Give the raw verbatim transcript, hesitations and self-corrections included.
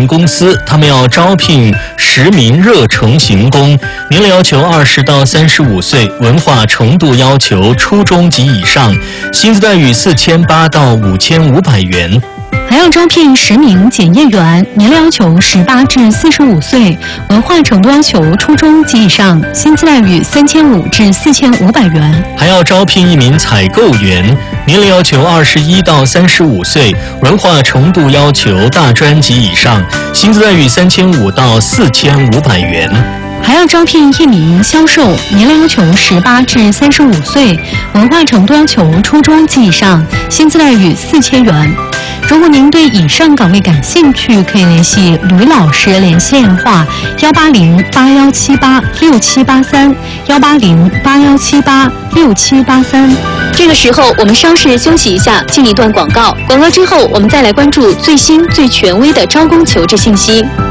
限公司，他们要招聘十名热成型工，年龄要求二十到三十五岁，文化程度要求初中及以上，薪资待遇四千八到五千五百元。 还要招聘十名检验员，年龄要求十八至四十五岁，文化程度要求初中及以上，薪资待遇三千五至四千五百元。 还要招聘一名采购员，年龄要求二十一到三十五岁，文化程度要求大专及以上，薪资待遇三千五到四千五百元。 还要招聘一名销售，年龄要求十八至三十五岁，文化程度要求初中及以上，薪资待遇四千元。如果您对以上岗位感兴趣，可以联系吕老师联系电话幺八零八幺七八六七八三幺八零八幺七八六七八三。 这个时候，我们稍事休息一下，进一段广告。广告之后，我们再来关注最新最权威的招工求职信息。